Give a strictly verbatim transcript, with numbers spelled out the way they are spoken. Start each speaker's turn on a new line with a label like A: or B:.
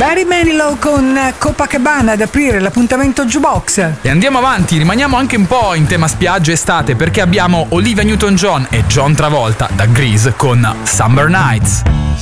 A: Barry Manilow con Copacabana ad aprire l'appuntamento Jukebox.
B: E andiamo avanti, rimaniamo anche un po' in tema spiaggia estate, perché abbiamo Olivia Newton-John e John Travolta da Grease con Summer Nights.